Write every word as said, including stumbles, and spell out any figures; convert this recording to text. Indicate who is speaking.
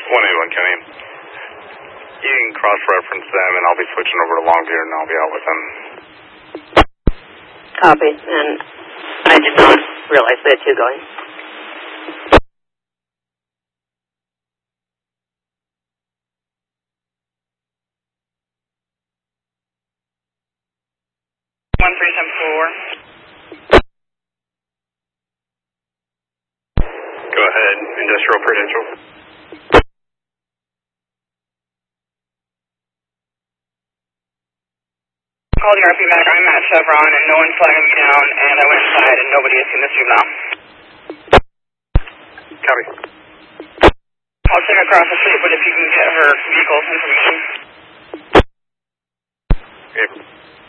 Speaker 1: one eighty-one County. You can cross-reference them, and I'll be switching over to Longview, and I'll be out with them.
Speaker 2: Copy. And I did not realize they had two going.
Speaker 3: one three seven four.
Speaker 1: Go ahead. Industrial credential.
Speaker 3: Called the R P back. I'm at Chevron, and no one's flagging me down, and I went inside, and nobody has seen this juvenile.
Speaker 1: Copy.
Speaker 3: I'll check across the street, but if you can get her vehicle information.
Speaker 1: Okay.